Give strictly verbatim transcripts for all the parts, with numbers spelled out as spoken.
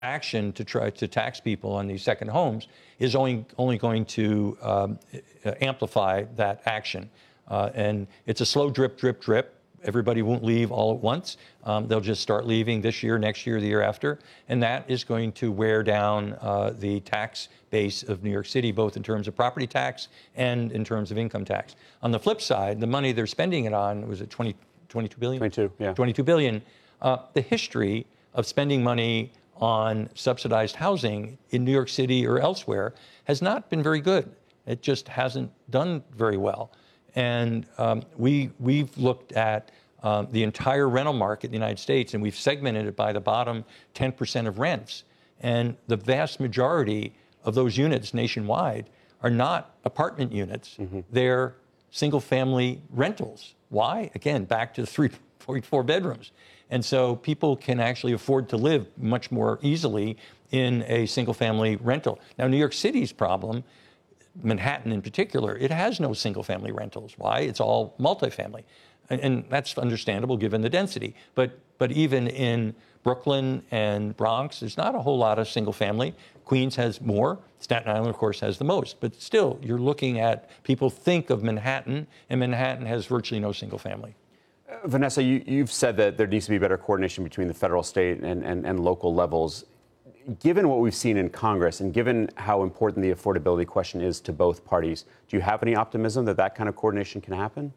action to try to tax people on these second homes is only only going to um, amplify that action. Uh, and it's a slow drip, drip, drip. Everybody won't leave all at once. Um, they'll just start leaving this year, next year, the year after. And that is going to wear down uh, the tax base of New York City, both in terms of property tax and in terms of income tax. On the flip side, the money they're spending it on, was it twenty, twenty-two billion? twenty-two, yeah. twenty-two billion. Uh, the history of spending money on subsidized housing in New York City or elsewhere has not been very good. It just hasn't done very well. And um, we, we've looked at um, the entire rental market in the United States, and we've segmented it by the bottom ten percent of rents. And the vast majority of those units nationwide are not apartment units. Mm-hmm. They're single-family rentals. Why? Again, back to the three point four bedrooms. And so people can actually afford to live much more easily in a single-family rental. Now, New York City's problem, Manhattan in particular, it has no single-family rentals. Why? It's all multifamily. And, and that's understandable given the density. But, but even in Brooklyn and Bronx, there's not a whole lot of single-family. Queens has more. Staten Island, of course, has the most. But still, you're looking at, people think of Manhattan, and Manhattan has virtually no single-family. Uh, Vanessa, you, you've said that there needs to be better coordination between the federal, state, and, and, and local levels. Given what we've seen in Congress and given how important the affordability question is to both parties, do you have any optimism that that kind of coordination can happen?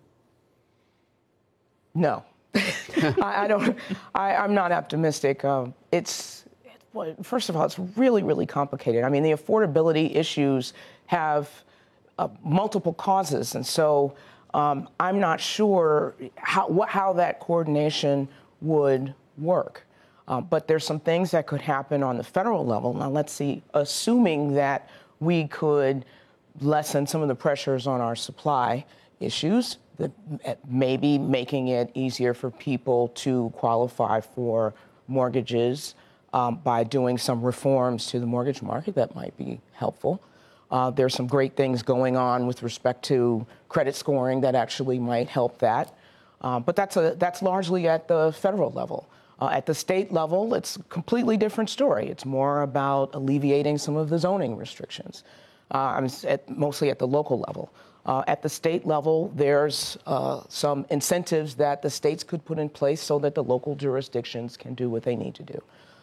No, I, I don't. I, I'm not optimistic. Um, it's, well, first of all, it's really, really complicated. I mean, the affordability issues have uh, multiple causes, and so um, I'm not sure how what, how that coordination would work. Uh, but there's some things that could happen on the federal level. Now, let's see, assuming that we could lessen some of the pressures on our supply issues, that maybe making it easier for people to qualify for mortgages um, by doing some reforms to the mortgage market, that might be helpful. Uh, there's some great things going on with respect to credit scoring that actually might help that. Uh, but that's a, that's largely at the federal level. Uh, at the state level, it's a completely different story. It's more about alleviating some of the zoning restrictions. Uh, I'm at, mostly at the local level. Uh, at the state level, there's uh, some incentives that the states could put in place so that the local jurisdictions can do what they need to do.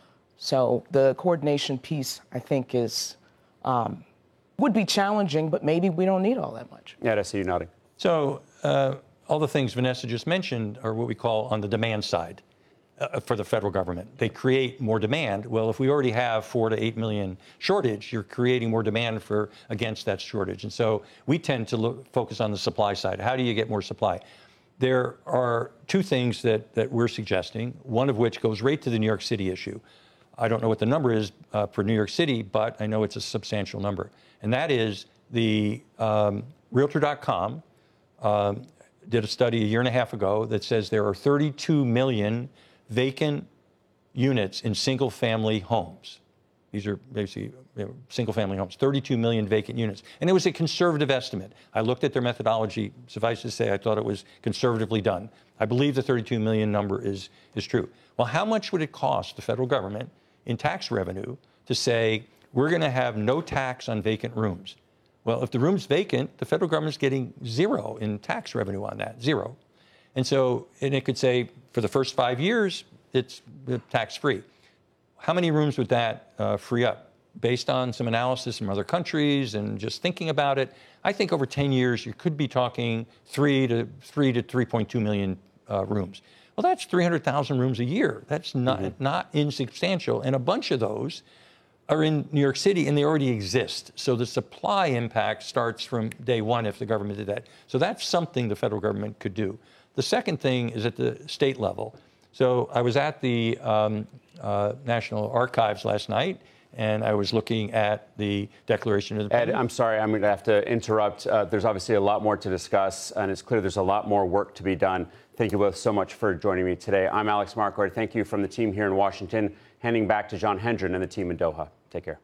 So the coordination piece, I think, is um, would be challenging, but maybe we don't need all that much. Yeah, I see you nodding. So uh, all the things Vanessa just mentioned are what we call on the demand side. Uh, for the federal government. They create more demand. Well, if we already have four to eight million shortage, you're creating more demand for against that shortage. And so we tend to look, focus on the supply side. How do you get more supply? There are two things that, that we're suggesting, one of which goes right to the New York City issue. I don't know what the number is uh, for New York City, but I know it's a substantial number. And that is the um, Realtor dot com um, did a study a year and a half ago that says there are thirty-two million vacant units in single-family homes. These are basically you know, single-family homes, thirty-two million vacant units. And it was a conservative estimate. I looked at their methodology. Suffice to say, I thought it was conservatively done. I believe the thirty-two million number is, is true. Well, how much would it cost the federal government in tax revenue to say, we're going to have no tax on vacant rooms? Well, if the room's vacant, the federal government's getting zero in tax revenue on that, zero. And so, and it could say, for the first five years, it's tax-free. How many rooms would that uh, free up? Based on some analysis from other countries and just thinking about it, I think over ten years, you could be talking three to three to three point two million uh, rooms. Well, that's three hundred thousand rooms a year. That's not, mm-hmm. not insubstantial. And a bunch of those are in New York City, and they already exist. So the supply impact starts from day one if the government did that. So that's something the federal government could do. The second thing is at the state level. So I was at the um, uh, National Archives last night, and I was looking at the Declaration of Independence. Ed, I'm sorry, I'm going to have to interrupt. Uh, there's obviously a lot more to discuss, and it's clear there's a lot more work to be done. Thank you both so much for joining me today. I'm Alex Marquardt. Thank you from the team here in Washington. Handing back to John Hendren and the team in Doha. Take care.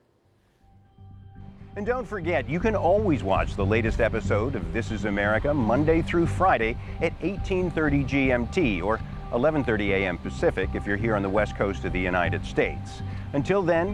And don't forget, you can always watch the latest episode of This Is America Monday through Friday at eighteen thirty G M T or eleven thirty A M Pacific if you're here on the west coast of the United States. Until then,